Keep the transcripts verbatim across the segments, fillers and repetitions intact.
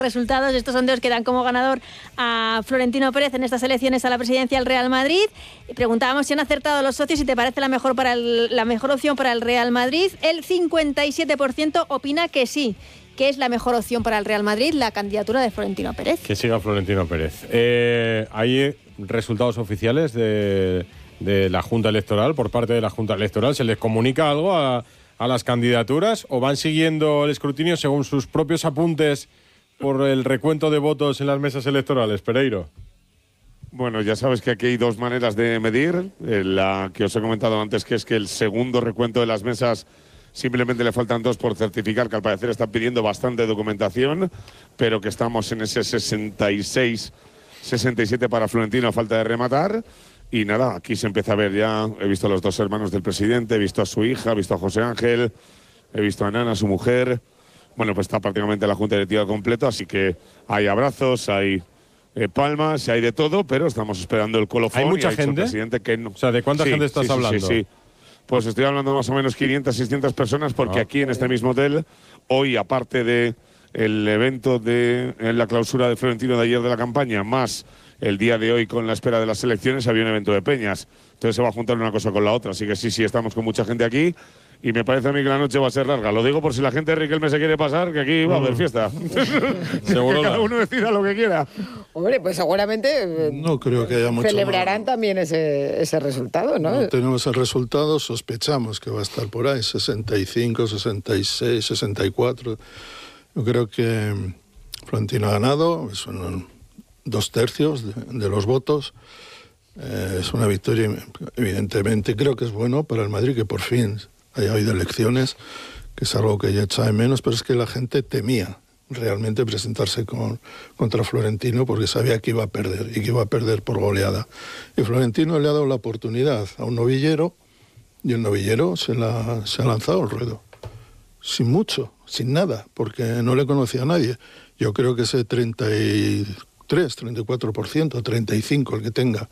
Resultados de estos sondeos que dan como ganador a Florentino Pérez en estas elecciones a la presidencia del Real Madrid. Preguntábamos si han acertado los socios y te parece la mejor, para el, la mejor opción para el Real Madrid. El cincuenta y siete por ciento opina que sí, que es la mejor opción para el Real Madrid, la candidatura de Florentino Pérez. Que siga Florentino Pérez. Eh, ¿Hay resultados oficiales de, de la Junta Electoral, por parte de la Junta Electoral? ¿Se les comunica algo a, a las candidaturas o van siguiendo el escrutinio según sus propios apuntes por el recuento de votos en las mesas electorales, Pereiro? Bueno, ya sabes que aquí hay dos maneras de medir. La que os he comentado antes, que es que el segundo recuento de las mesas simplemente le faltan dos por certificar, que al parecer están pidiendo bastante documentación, pero que estamos en ese sesenta y seis, sesenta y siete para Florentino a falta de rematar. Y nada, aquí se empieza a ver ya, he visto a los dos hermanos del presidente, he visto a su hija, he visto a José Ángel, he visto a Nana, su mujer. Bueno, pues está prácticamente la Junta Directiva completa, así que hay abrazos, hay eh, palmas, hay de todo, pero estamos esperando el colofón. ¿Hay mucha y ha dicho gente? el presidente que no. O sea, ¿de cuánta sí, gente estás sí, sí, hablando? Sí, sí, Pues estoy hablando más o menos quinientas, seiscientas personas, porque Ah. aquí en este mismo hotel, hoy, aparte de el evento de en la clausura de Florentino de ayer de la campaña, más el día de hoy con la espera de las elecciones, había un evento de peñas. Entonces se va a juntar una cosa con la otra, así que sí, sí, estamos con mucha gente aquí. Y me parece a mí que la noche va a ser larga. Lo digo por si la gente de Riquelme se quiere pasar, que aquí va a haber fiesta. Seguro. Que cada uno decida lo que quiera. Hombre, pues seguramente eh, No creo que haya mucho celebrarán más. también ese, ese resultado, ¿no? No tenemos el resultado, sospechamos que va a estar por ahí, sesenta y cinco, sesenta y seis, sesenta y cuatro. Yo creo que Florentino ha ganado, son dos tercios de, de los votos. Eh, es una victoria, evidentemente. Creo que es bueno para el Madrid que por fin haya habido elecciones, que es algo que ya echa de menos, pero es que la gente temía realmente presentarse con, contra Florentino porque sabía que iba a perder y que iba a perder por goleada. Y Florentino le ha dado la oportunidad a un novillero y el novillero se, la, se ha lanzado al ruedo. Sin mucho, sin nada, porque no le conocía a nadie. Yo creo que ese treinta y tres, treinta y cuatro por ciento, treinta y cinco por ciento el que tenga,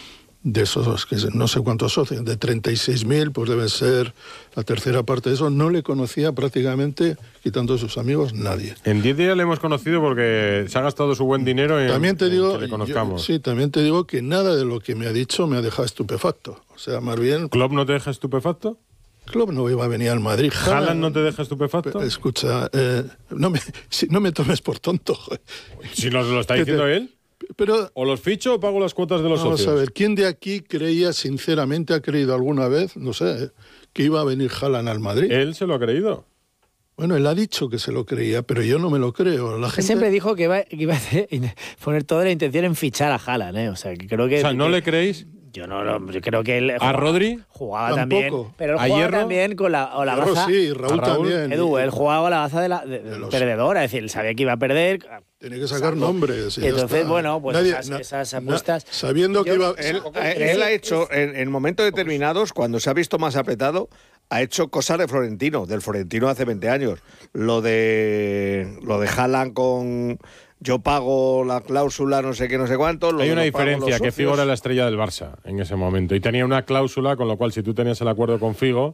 de esos, que no sé cuántos socios, de treinta y seis mil, pues debe ser la tercera parte de eso. No le conocía prácticamente, quitando a sus amigos, nadie. En diez días le hemos conocido porque se ha gastado su buen dinero en, también te en digo, que le conozcamos. Yo, sí, también te digo que nada de lo que me ha dicho me ha dejado estupefacto. O sea, más bien... ¿Klopp no te deja estupefacto? Klopp no iba a venir al Madrid. ¿Haaland no te deja estupefacto? Escucha, eh, no, me, si, no me tomes por tonto. Joder. Si nos lo está diciendo te, él. Pero, ¿O los ficho o pago las cuotas de los vamos socios? Vamos a ver, ¿quién de aquí creía, sinceramente, ha creído alguna vez, no sé, que iba a venir Haaland al Madrid? Él se lo ha creído. Bueno, él ha dicho que se lo creía, pero yo no me lo creo. La gente... Siempre dijo que iba, que iba a hacer, poner toda la intención en fichar a Haaland, ¿eh? O sea, que creo que... O sea, ¿no que, le creéis? Yo no, no yo creo que él... ¿A jugaba, Rodri? Jugaba Tampoco. también, pero él ¿A jugaba Hierro? también con la, o la Hierro baza... sí, Raúl, Raúl también. Edu, y, él jugaba con la baza de la de, de los... perdedora, es decir, él sabía que iba a perder... Tiene que sacar nombres. Y entonces, ya bueno, pues Nadie, esas, na, esas apuestas... Na, sabiendo que yo, iba... Él, él ha hecho, en, en momentos determinados, cuando se ha visto más apretado, ha hecho cosas de Florentino, del Florentino hace veinte años. Lo de lo de Haaland con yo pago la cláusula, no sé qué, no sé cuánto. Lo Hay de una los pagos diferencia, los que Figo socios. era la estrella del Barça en ese momento. Y tenía una cláusula, con lo cual si tú tenías el acuerdo con Figo,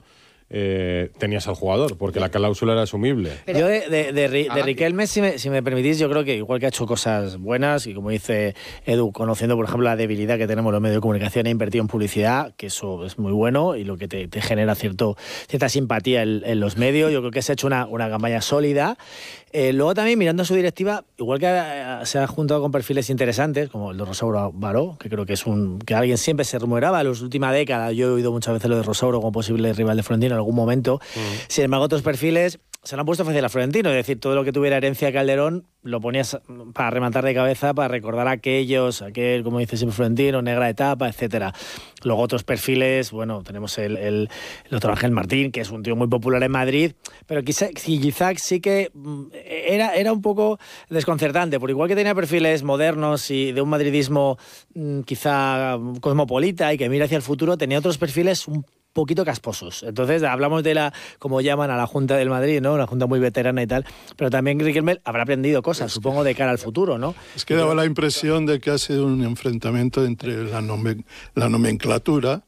eh, tenías al jugador, porque la cláusula era asumible. Pero yo de, de, de, de Riquelme, si me, si me permitís, yo creo que igual que ha hecho cosas buenas, y como dice Edu, conociendo, por ejemplo, la debilidad que tenemos los medios de comunicación, ha invertido en publicidad, que eso es muy bueno, y lo que te, te genera cierto, cierta simpatía en, en los medios. Yo creo que se ha hecho una, una campaña sólida. Eh, luego también, mirando a su directiva, igual que ha, se ha juntado con perfiles interesantes, como el de Rosauro Baró, que creo que es un que alguien siempre se rumoreaba en las últimas décadas. Yo he oído muchas veces lo de Rosauro como posible rival de Florentino en algún momento. Uh-huh. Sin embargo, otros perfiles se lo han puesto fácil a Florentino, es decir, todo lo que tuviera herencia de Calderón lo ponías para rematar de cabeza, para recordar a aquellos, aquel, como dice siempre Florentino, negra etapa, etcétera. Luego otros perfiles, bueno, tenemos el, el, el otro Ángel Martín, que es un tío muy popular en Madrid, pero quizá, quizá sí que era, era un poco desconcertante, porque igual que tenía perfiles modernos y de un madridismo quizá cosmopolita y que mira hacia el futuro, tenía otros perfiles un poquito casposos. Entonces, hablamos de la, como llaman a la Junta del Madrid, ¿no? Una junta muy veterana y tal, pero también Riquelme habrá aprendido cosas, supongo, de cara al futuro, ¿no? Es que daba la impresión de que ha sido un enfrentamiento entre la, nomen, la nomenclatura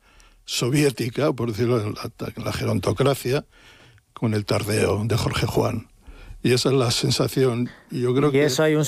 soviética, por decirlo, la, la gerontocracia, con el tardeo de Jorge Juan. Y esa es la sensación. Y yo creo y que eso hay un